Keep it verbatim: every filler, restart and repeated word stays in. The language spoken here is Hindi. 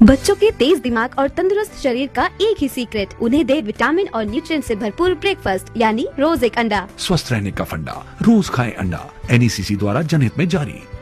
बच्चों के तेज दिमाग और तंदुरुस्त शरीर का एक ही सीक्रेट, उन्हें दे विटामिन और न्यूट्रिएंट से भरपूर ब्रेकफास्ट यानी रोज एक अंडा। स्वस्थ रहने का फंडा, रोज खाएं अंडा। एन ई सी सी द्वारा जनहित में जारी।